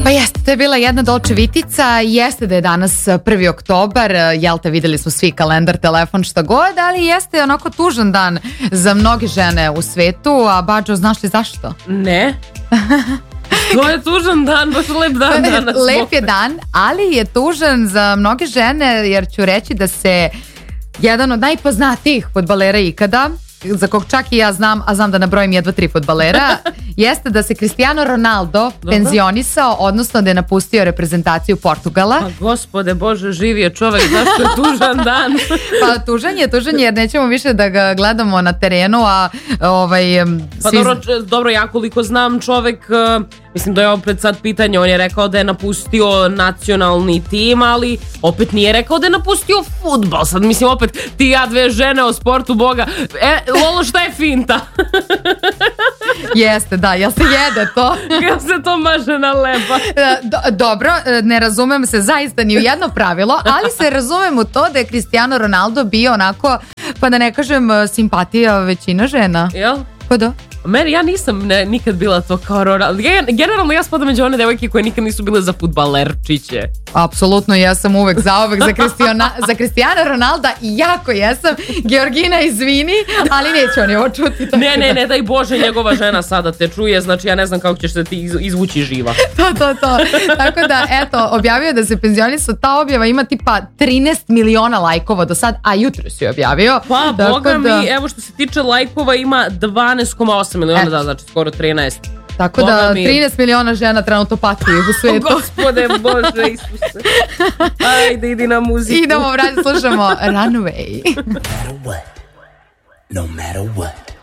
Pa jeste, to je bila jedna Dolce Vitica, jeste da je danas 1. oktobar, jel te, videli smo svi kalendar, telefon, šta god, ali jeste onako tužan dan za mnoge žene u svetu, a Bađo, znaš li zašto? Ne. To je tužan dan, baš lep dan danas. Lep je dan, ali je tužan za mnoge žene, jer ću reći da se jedan od najpoznatijih fudbalera ikada, za kog čak i ja znam, a znam da nabrojim jedva 3 fudbalera, jeste da se Cristiano Ronaldo penzionisao, odnosno da je napustio reprezentaciju Portugala. Pa gospode Bože, živio čovek, zašto je tužan dan? Pa tužan je jer nećemo više da ga gledamo na terenu, a Pa dobro, ja koliko znam čovek, mislim da je opet sad pitanje, on je rekao da je napustio nacionalni tim, ali opet nije rekao da je napustio fudbal. Sad mislim opet, ti ja dve žene o sportu, boga. Lolo, šta je finta? Jeste, da, jel se jede to? Jel se to maže na leba? Dobro, ne razumem se zaista ni u jedno pravilo, ali se razumem u to da je Cristiano Ronaldo bio onako, pa da ne kažem, simpatija većina žena. Jel? Pa da. Meni, ja nisam nikad bila to kao Ronaldo. Generalno ja spadam među one devojke koje nikad nisu bile za fudbalerčiće. Apsolutno, ja sam uvek zauvek za Cristiano Ronalda i jako jesam. Georgina, izvini, ali neće oni ovo čuti. Ne, daj Bože, njegova žena sada te čuje, znači ja ne znam kako ćeš se ti izvući živa. To. Tako da, eto, objavio da se penzionisao, ta objava ima tipa 13 miliona lajkova do sad, a jutro si objavio. Pa, boga mi, evo što se tiče lajkova ima 12,8 miliona, znači skoro 13. Tako da 13 miliona žena trenutno pati u svetu. Gospode Bože, Isuse. Ajde, idi na muziku. Idemo, vrati, slušamo Runaway. No matter what.